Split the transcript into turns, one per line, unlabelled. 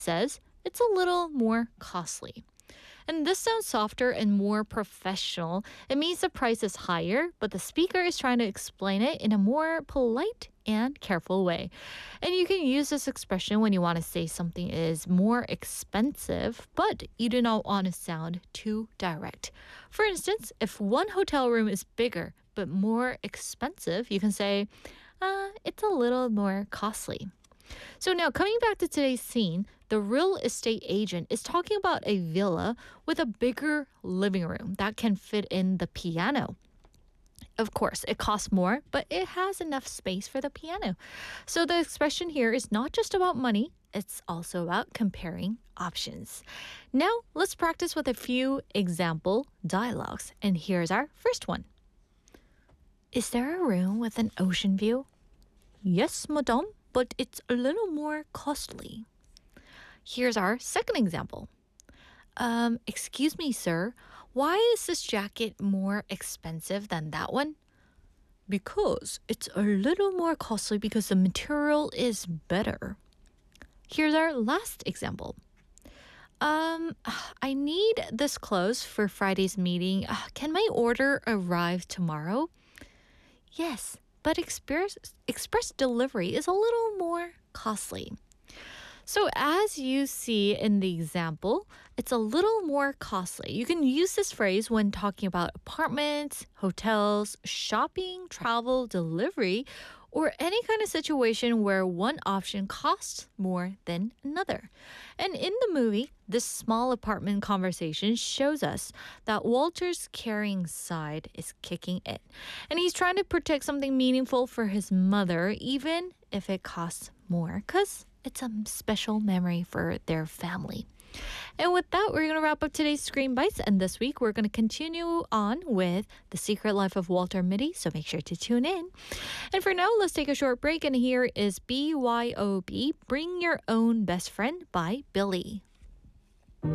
says it's a little more costly. And this sounds softer and more professional. It means the price is higher, but the speaker is trying to explain it in a more polite and careful way. And you can use this expression when you want to say something is more expensive, but you do not want to sound too direct. For instance, if one hotel room is bigger but more expensive, you can say, it's a little more costly. So now coming back to today's scene, the real estate agent is talking about a villa with a bigger living room that can fit in the piano. Of course, it costs more, but it has enough space for the piano. So the expression here is not just about money, it's also about comparing options. Now, let's practice with a few example dialogues. And here's our first one. Is there a room with an ocean view? Yes, madame, but it's a little more costly. Here's our second example. Excuse me, sir. Why is this jacket more expensive than that one? Because it's a little more costly because the material is better. Here's our last example. I need this clothes for Friday's meeting. Can my order arrive tomorrow? Yes, but express delivery is a little more costly. So as you see in the example, it's a little more costly. You can use this phrase when talking about apartments, hotels, shopping, travel, delivery, or any kind of situation where one option costs more than another. And in the movie, this small apartment conversation shows us that Walter's caring side is kicking in. And he's trying to protect something meaningful for his mother, even if it costs more, because it's a special memory for their family. And with that, we're going to wrap up today's Screen Bites. And this week, we're going to continue on with The Secret Life of Walter Mitty. So make sure to tune in. And for now, let's take a short break. And here is BYOB, Bring Your Own Best Friend by Billy.